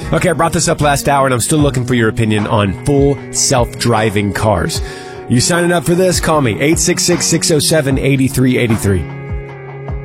Okay, I brought this up last hour, and I'm still looking for your opinion on full self-driving cars. You signing up for this? Call me, 866-607-8383.